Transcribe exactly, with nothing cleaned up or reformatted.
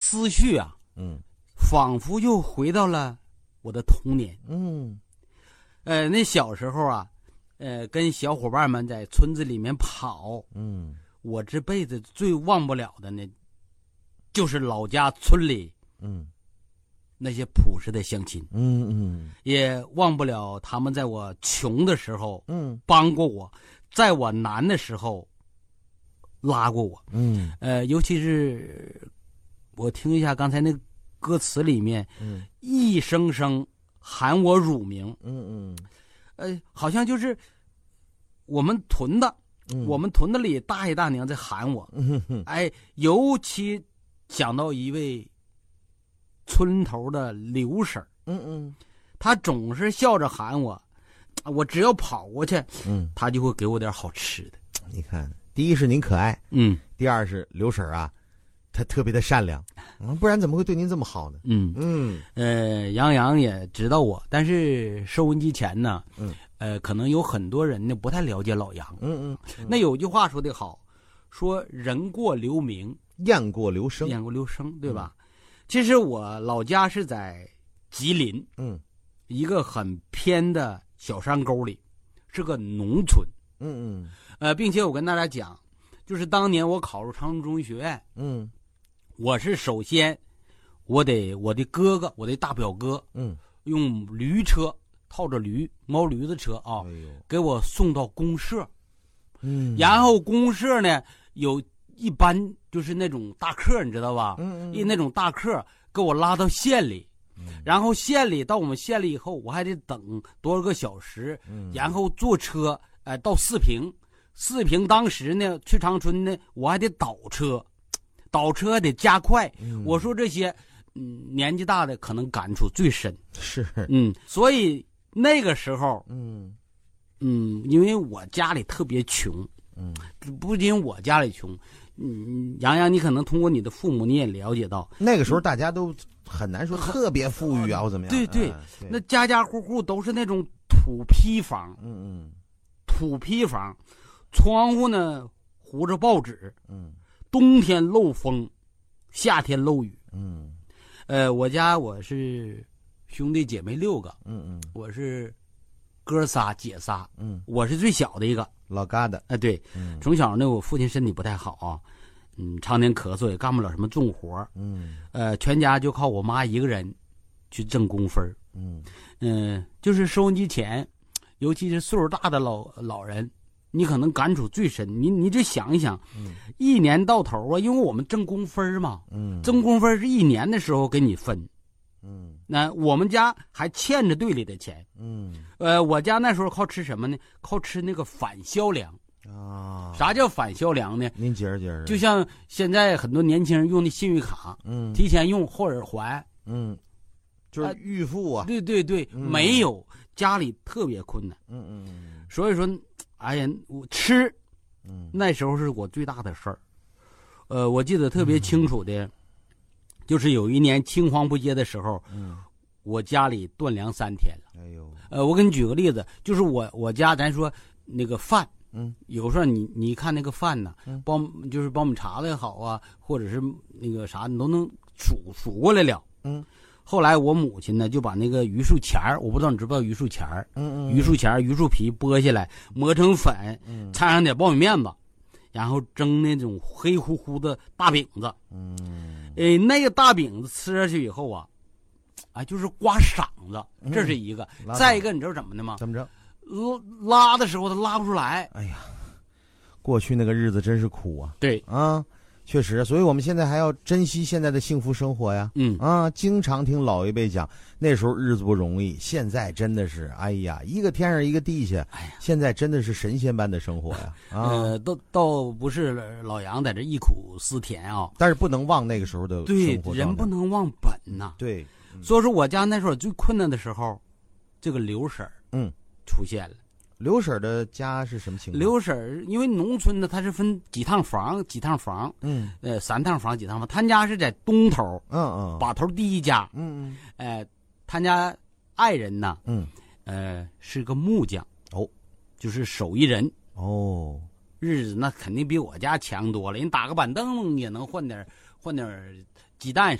思绪啊， 嗯， 仿佛又回到了我的童年。 嗯， 呃，那小时候啊，呃，跟小伙伴们在村子里面跑， 嗯， 我这辈子最忘不了的呢，就是老家村里， 嗯， 那些朴实的乡亲， 嗯嗯也忘不了他们在我穷的时候， 嗯帮过我，在我难的时候拉过我。 嗯呃，尤其是我听一下刚才那个歌词里面， 嗯一声声喊我乳名， 嗯嗯， 呃，好像就是我们屯的， 嗯我们屯子里大爷大娘在喊我。 嗯哼， 哎，尤其想到一位村头的刘婶， 嗯嗯她总是笑着喊我，我只要跑过去， 嗯， 她就会给我点好吃的。 你看，第一是您可爱， 嗯第二是刘婶啊，她特别的善良，嗯，不然怎么会对您这么好呢？ 嗯嗯呃，杨洋也知道我，但是收音机前呢， 嗯呃，可能有很多人呢不太了解老杨。 嗯嗯， 那有句话说得好，说人过留名， 雁过留声， 雁过留声，对吧？其实我老家是在吉林， 嗯一个很偏的小山沟里，是个农村。 嗯嗯呃，并且我跟大家讲，就是当年我考入长春中医学院， 嗯我是首先，我得我的哥哥，我的大表哥， 嗯， 用驴车套着驴毛驴子车啊， 哎呦， 给我送到公社， 嗯， 然后公社呢有一班就是那种大客，你知道吧？ 嗯嗯一那种大客给我拉到县里。 嗯然后县里到我们县里以后，我还得等多少个小时， 嗯然后坐车，哎、呃，到四平，四平当时呢去长春呢，我还得倒车，倒车还得加快。 嗯我说这些，嗯，年纪大的可能感触最深。 是， 嗯，所以那个时候， 嗯嗯，因为我家里特别穷， 嗯不仅我家里穷，嗯，杨洋，你可能通过你的父母你也了解到， 那个时候大家都很难说特别富裕啊，或怎么样？ 对对， 哎对那家家户户都是那种土坯房， 嗯土坯房，窗户呢糊着报纸， 嗯冬天漏风，夏天漏雨。 嗯呃，我家我是兄弟姐妹六个， 嗯嗯我是哥仨姐仨， 嗯， 我是最小的一个。 老疙瘩， 哎、对， 嗯从小呢，我父亲身体不太好啊，嗯，常年咳嗽，也干不了什么重活， 嗯呃，全家就靠我妈一个人去挣工分。 嗯嗯，就是收音机前，尤其是岁数大的老老人，你可能感触最深。你你就想一想， 嗯一年到头啊，因为我们挣工分嘛， 嗯挣工分是一年的时候给你分。 嗯那我们家还欠着队里的钱， 嗯呃，我家那时候靠吃什么呢？靠吃那个返销粮。 啊， 啥叫返销粮呢？ 您接着接着， 就像现在很多年轻人用的信誉卡， 嗯提前用后耳还。 嗯，就是预付啊， 对对对， 嗯没有，家里特别困难， 嗯嗯所以说，哎呀，我吃嗯那时候是我最大的事儿。呃，我记得特别清楚的，就是有一年青黄不接的时候， 嗯， 我家里断粮三天了。 哎呦， 呃，我给你举个例子，就是我我家咱说那个饭， 嗯有时候你你看那个饭呢嗯， 苞就是苞米碴子也好啊，或者是那个啥，你都能数数过来了。 嗯后来我母亲呢就把那个榆树钱儿，我不知道你知不知道榆树钱儿， 嗯嗯， 榆树钱儿、榆树皮剥下来磨成粉， 嗯掺上点苞米面子，然后蒸那种黑乎乎的大饼子。 嗯哎，那个大饼子吃下去以后啊，啊，就是刮嗓子，这是一个。 拉再一个，你知道怎么的吗？ 怎么着？ 拉拉的时候他拉不出来。 哎呀，过去那个日子真是苦啊！ 对， 啊，确实，所以我们现在还要珍惜现在的幸福生活呀。 嗯啊，经常听老一辈讲，那时候日子不容易，现在真的是，哎呀，一个天上一个地下， 哎呀， 现在真的是神仙般的生活呀。啊， 呃，倒倒不是老杨在这忆苦思甜啊， 但是不能忘那个时候的对生活，状态人不能忘本呐。 对， 所以说我家那时候最困难的时候，这个刘婶儿嗯， 出现了。 刘婶儿的家是什么情况？ 刘婶儿因为农村呢，它是分几趟房，几趟房， 嗯呃，三趟房，几趟房。他家是在东头， 嗯嗯， 把头第一家。 嗯呃，他家爱人呢， 嗯呃，是个木匠， 哦， 就是手艺人， 哦， 日子那肯定比我家强多了。人打个板凳也能换点换点鸡蛋